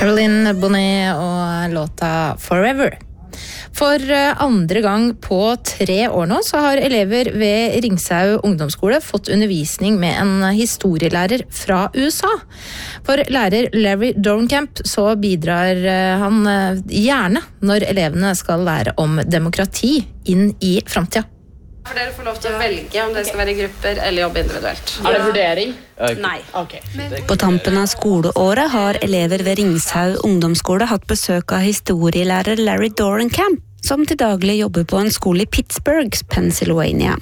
Caroline Bonnet og låta Forever. For andre gang på 3 år nå så har elever ved Ringsau ungdomsskole fått undervisning med en historielærer fra USA. For lærer Larry Dornkamp så bidrar han gjerne når elevene skal lære om demokrati inn i fremtiden. For dere får lov til å velge om dere skal være i grupper eller jobbe individuelt. Er det vurdering? Nei. Okay. På tampen av skoleåret har elever ved Ringsau ungdomsskole hatt besøk av historielærer Larry Dornkamp, som til daglig jobber på en skole i Pittsburgh, Pennsylvania.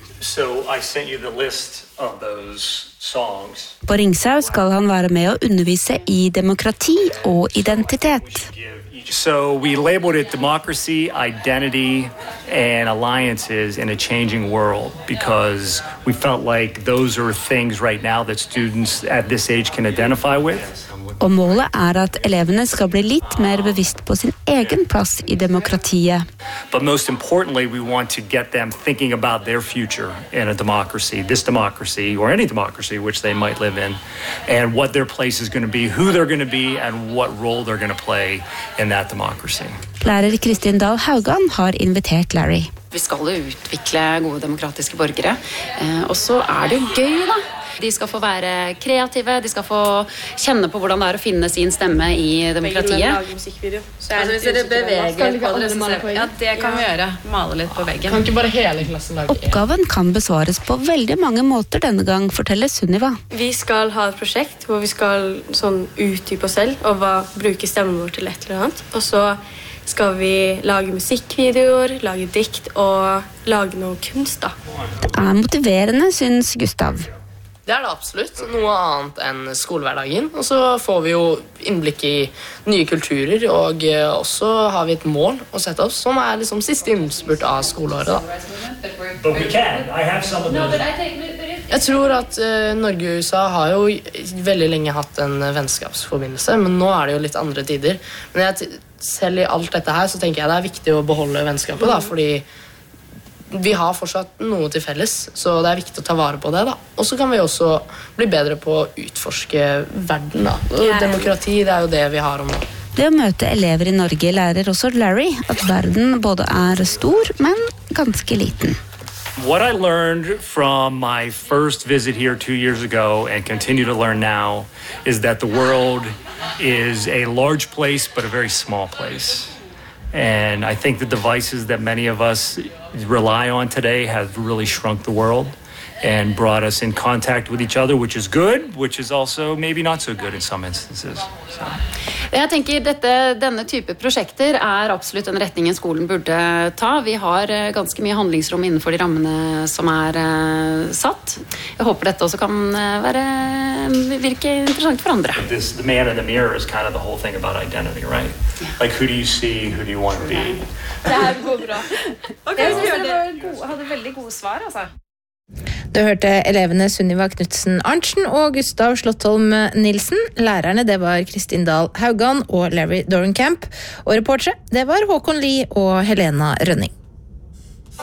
På Ringsau skal han være med å undervise i demokrati og identitet. So we labeled it democracy, identity, and alliances in a changing world because we felt like those are things right now that students at this age can identify with. Og målet at elevene skal bli litt mer bevisst på sin egen plass i demokratiet. But most importantly, we want to get them thinking about their future in a democracy, this democracy, or any democracy which they might live in, and what their place is going to be, who they're going to be, and what role they're going to play in that democracy. Lærer Kristin Dahl Haugan har invitert Larry. Vi skal utvikle gode demokratiske borgere, og så det jo gøy da. De skal få være kreative, de skal få kjenne på hvordan det å finne sin stemme i demokratiet. Lage musikkvideo. Hvis dere beveger på dere, ja, det kan vi gjøre. Male litt på veggen. Kan ikke bare hele klassen lage? Oppgaven kan besvares på veldig mange måter denne gang, forteller Sunniva. Vi skal ha et prosjekt hvor vi skal utdype oss selv og bruke stemmen vår til et eller annet. Og så skal vi lage musikkvideoer, lage dikt og lage noe kunst da. Det motiverende, synes Gustav. Det det absolutt. Noe annet enn skolehverdagen. Og så får vi jo innblikk i nye kulturer, og også har vi et mål å sette oss, som liksom siste innspurt av skoleåret. Da. Jeg tror at Norge og USA har jo veldig lenge hatt en vennskapsforbindelse, men nå det jo litt andre tider. Men selv i alt dette her så tenker jeg det viktig å beholde vennskapet, da, fordi vi har fortsatt noe til felles, så det viktig å ta vare på det da. Og så kan vi også bli bedre på å utforske verden da. Demokrati, det jo det vi har om nå. Det å møte elever i Norge lærer også Larry at verden både stor, men ganske liten. What I learned from my first visit here 2 years ago and continue to learn now is that the world is a large place but a very small place. And I think the devices that many of us rely on today have really shrunk the world and brought us in contact with each other, which is good, which is also maybe not so good in some instances. So. Jeg tenker denne type prosjekter absolutt en retningen skolen burde ta. Vi har ganske mye handlingsrom innenfor de rammene som satt. Jeg håper dette også kan virke interessant for andre. The man in the mirror is kind of the whole thing about identity, right? Yeah. Like who do you see, who do you want to be? Det går bra. Okay, jeg hadde veldig gode svar, altså. Du hørte elevene Sunniva Knudsen Arntzen og Gustav Slottholm Nilsen. Lærerne det var Kristin Dahl Haugan og Larry Dornkamp. Og reportere det var Håkon Lie og Helena Rønning.